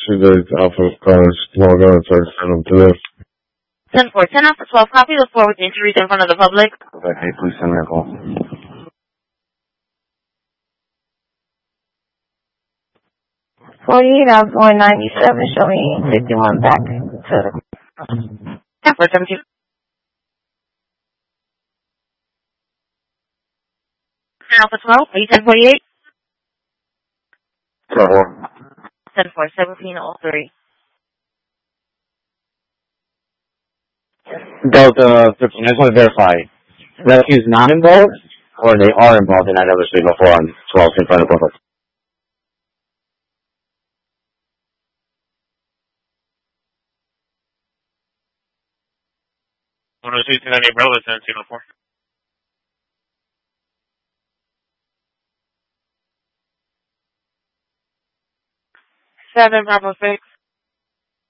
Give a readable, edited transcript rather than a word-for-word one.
2 days Alpha cars, log on and start sending them to this. 10-4, 10 Alpha 12, copy the 4 with injuries in front of the public. Okay, please send me a call. 48 Alpha 197, show me 51 back to the... 10-4, 17. Alpha 12, are you 1048? 10-4, 1703. Delta 15, I just want to verify. Rescue's not involved, or they are involved in that other street before on 12 in front of the public? One of the 298 Bravo 1704. 7 Bravo 6.